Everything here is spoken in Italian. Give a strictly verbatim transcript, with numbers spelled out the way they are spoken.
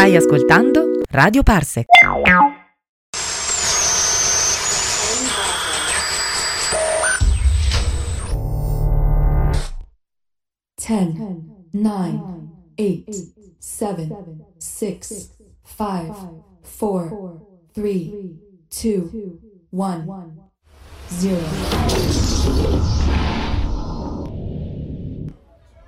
Stai ascoltando Radio Parsec. ten, nine, eight, seven, six, five, four, three, two, one, zero.